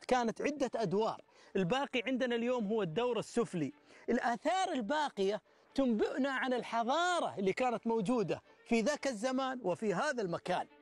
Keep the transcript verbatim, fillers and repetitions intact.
كانت عدة أدوار. الباقي عندنا اليوم هو الدور السفلي. الآثار الباقية تنبئنا عن الحضارة اللي كانت موجودة في ذاك الزمان وفي هذا المكان.